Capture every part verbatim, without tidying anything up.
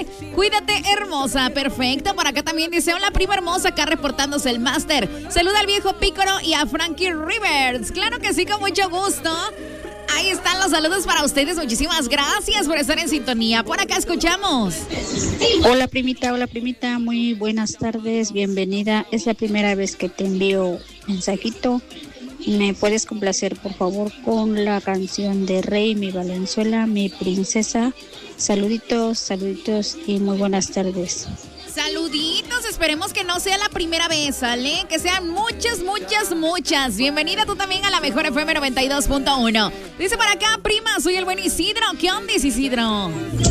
dice, cuídate hermosa, perfecto. Por acá también dice, hola prima hermosa, acá reportándose el máster. Saluda al viejo Pícoro y a Frankie Rivers. Claro que sí, con mucho gusto. Ahí están los saludos para ustedes. Muchísimas gracias por estar en sintonía. Por acá escuchamos. Hola primita, hola primita, muy buenas tardes, bienvenida. Es la primera vez que te envío mensajito. ¿Me puedes complacer por favor con la canción de Rey, mi Valenzuela, mi princesa? Saluditos, saluditos y muy buenas tardes. Saluditos, esperemos que no sea la primera vez, ¿sale? Que sean muchas, muchas, muchas. Bienvenida tú también a la mejor F M noventa y dos punto uno. Dice por acá, prima, soy el buen Isidro. ¿Qué onda, Isidro?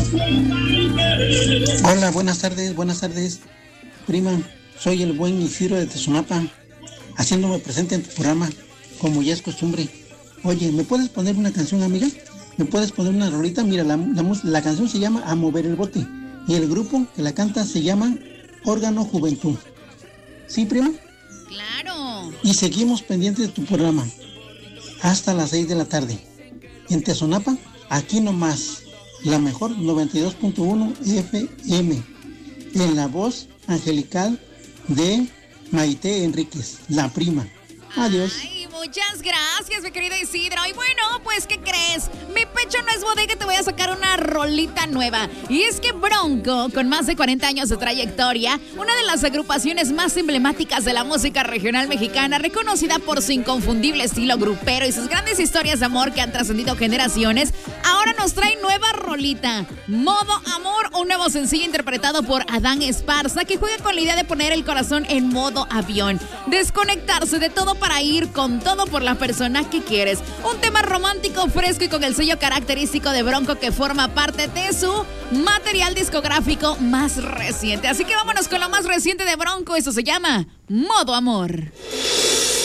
Hola, buenas tardes, buenas tardes. Prima, soy el buen Isidro de Tezonapa, haciéndome presente en tu programa, como ya es costumbre. Oye, ¿me puedes poner una canción, amiga? ¿Me puedes poner una rolita? Mira, la, la, la canción se llama A Mover el Bote. Y el grupo que la canta se llama Órgano Juventud. ¿Sí, prima? Claro. Y seguimos pendientes de tu programa hasta las seis de la tarde. En Tezonapa, aquí nomás, la mejor noventa y dos punto uno F M. En la voz angelical de Maite Enríquez, la prima. Adiós. Ay, muchas gracias, mi querido Isidro. Y bueno, pues, ¿qué crees? Mi pecho no es bodega, te voy a sacar una rolita nueva. Y es que Bronco, con más de cuarenta años de trayectoria, una de las agrupaciones más emblemáticas de la música regional mexicana, reconocida por su inconfundible estilo grupero y sus grandes historias de amor que han trascendido generaciones, ahora nos trae nueva rolita, Modo Amor, un nuevo sencillo interpretado por Adán Esparza, que juega con la idea de poner el corazón en modo avión, desconectarse de todo para ir con todo por la persona que quieres. Un tema romántico, fresco y con el sello característico de Bronco que forma parte de su material discográfico más reciente. Así que vámonos con lo más reciente de Bronco. Eso se llama Modo Amor.